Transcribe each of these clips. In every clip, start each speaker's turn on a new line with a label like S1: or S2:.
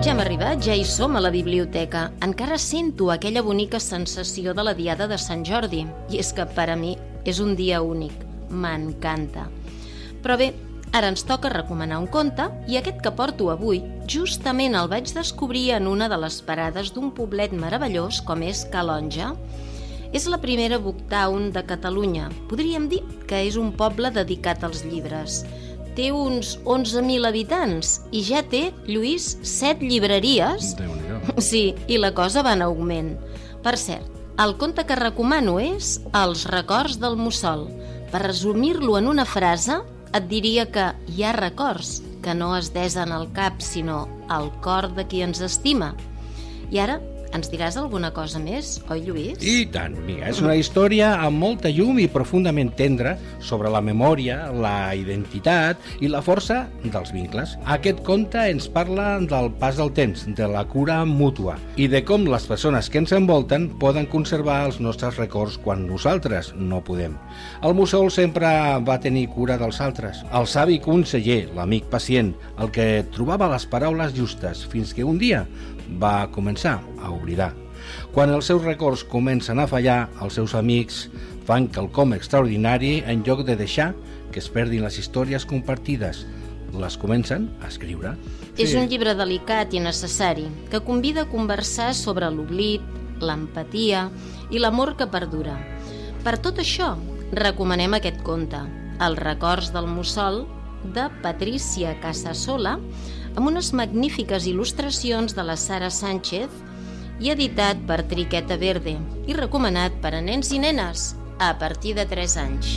S1: Ja hem arribat, ja hi som a la biblioteca. Encara sento aquella bonica sensació de la diada de Sant Jordi. I és que per a mi és un dia únic. M'encanta. Però bé, ara ens toca recomanar un conte i aquest que porto avui justament el vaig descobrir en una de les parades d'un poblet meravellós com és Calonge. És la primera booktown de Catalunya. Podríem dir que és un poble dedicat als llibres. Té uns 11.000 habitants i ja té, Lluís, 7 llibreries.
S2: Déu-n'hi-do.
S1: Sí, i la cosa va en augment. Per cert, el conte que recomano és Els records del mussol. Per resumir-lo en una frase, et diria que hi ha records que no es desen al cap, sinó al cor de qui ens estima. I ara ens diràs alguna cosa més, oi, Lluís?
S2: I tant, mira, és una història amb molta llum i profundament tendra sobre la memòria, la identitat i la força dels vincles. Aquest conte ens parla del pas del temps, de la cura mútua i de com les persones que ens envolten poden conservar els nostres records quan nosaltres no podem. El mussol sempre va tenir cura dels altres. El savi conseller, l'amic pacient, el que trobava les paraules justes fins que un dia va començar a oblidar. Quan els seus records comencen a fallar, els seus amics fan quelcom extraordinari en lloc de deixar que es perdin les històries compartides. Les comencen a escriure.
S1: És un llibre delicat i necessari que convida a conversar sobre l'oblit, l'empatia i l'amor que perdura. Per tot això, recomanem aquest conte, Els records del mussol, de Patricia Casasola, amb unes magnífiques il·lustracions de la Sara Sánchez i editat per Triqueta Verde i recomanat per a nens i nenes a partir de 3 anys.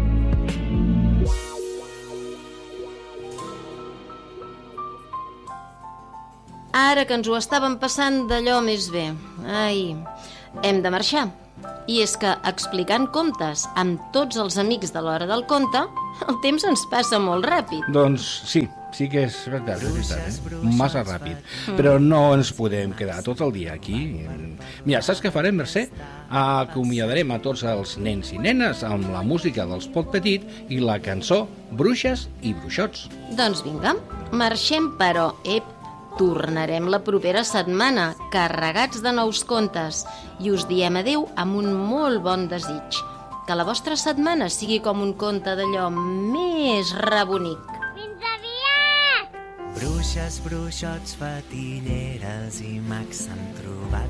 S1: Ara que ens ho estàvem passant d'allò més bé. Ai, hem de marxar. I és que, explicant contes amb tots els amics de l'hora del conte, el temps ens passa molt ràpid.
S2: Doncs sí que és veritat, massa ràpid. Però no ens podem quedar tot el dia aquí. Mira, saps què farem, Mercè? Acomiadarem a tots els nens i nenes amb la música dels Pot Petit i la cançó Bruixes i Bruixots.
S1: Doncs vinga, marxem, però, tornarem la propera setmana, carregats de nous contes, i us diem adeu amb un molt bon desig. Que la vostra setmana sigui com un conte d'allò més rebonic.
S3: Fins aviat!
S4: Bruixes, bruixots, fatilleres i mags s'han trobat